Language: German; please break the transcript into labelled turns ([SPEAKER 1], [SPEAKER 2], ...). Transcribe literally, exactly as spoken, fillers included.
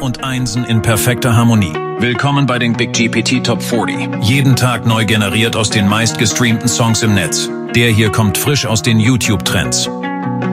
[SPEAKER 1] und Einsen in perfekter Harmonie. Willkommen bei den Big G P T Top vierzig. Jeden Tag neu generiert aus den meistgestreamten Songs im Netz. Der hier kommt frisch aus den YouTube-Trends.